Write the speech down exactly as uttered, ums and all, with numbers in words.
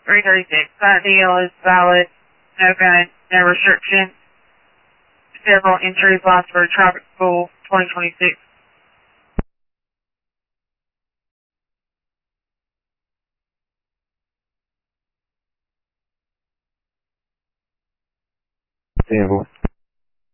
three thirty-six. That deal is valid. No gun, no restriction. Several entries lost for traffic school twenty twenty-six. Sample.